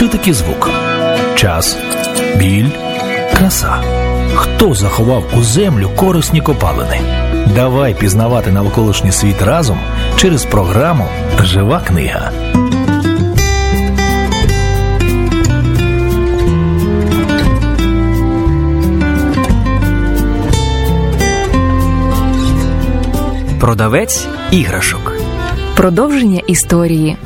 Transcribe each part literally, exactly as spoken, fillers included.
Що таке звук? Час, біль, краса. Хто заховав у землю корисні копалини? Давай пізнавати навколишній світ разом через програму «Жива книга». Продавець іграшок. Продовження історії.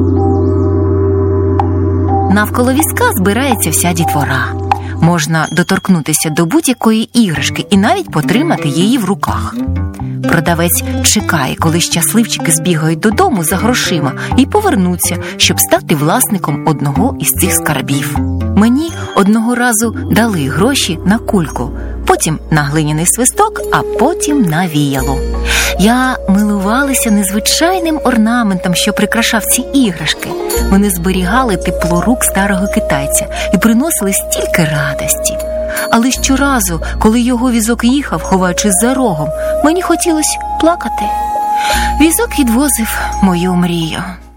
Навколо візка збирається вся дітвора. Можна доторкнутися до будь-якої іграшки і навіть потримати її в руках. Продавець чекає, коли щасливчики збігають додому за грошима і повернуться, щоб стати власником одного із цих скарбів. Мені одного разу дали гроші на кульку, потім на глиняний свисток, а потім на віяло. Я милувалася незвичайним орнаментом, що прикрашав ці іграшки. Вони зберігали тепло рук старого китайця і приносили стільки радості. Але щоразу, коли його візок їхав, ховаючись за рогом, мені хотілося плакати. Візок відвозив мою мрію.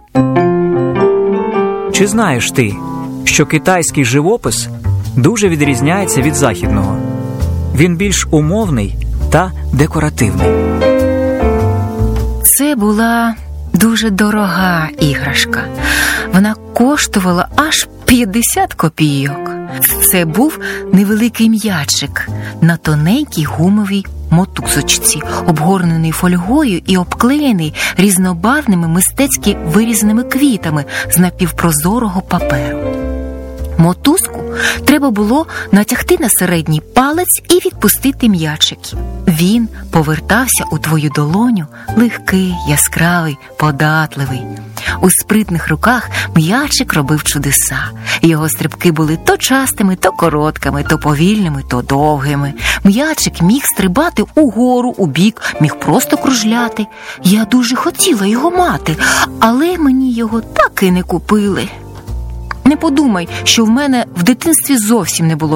Чи знаєш ти, що китайський живопис дуже відрізняється від західного? Він більш умовний та декоративний. Це була дуже дорога іграшка. Вона коштувала аж п'ятдесят копійок. Це був невеликий м'ячик на тоненькій гумовій мотузочці, обгорнений фольгою і обклеєний різнобарвними мистецьки вирізаними квітами з напівпрозорого паперу. Мотузку треба було натягти на середній палець і відпустити м'ячик. Він повертався у твою долоню легкий, яскравий, податливий. У спритних руках м'ячик робив чудеса. Його стрибки були то частими, то короткими, то повільними, то довгими. М'ячик міг стрибати угору, убік, міг просто кружляти. Я дуже хотіла його мати, але мені його так і не купили. Не подумай, що в мене в дитинстві зовсім не було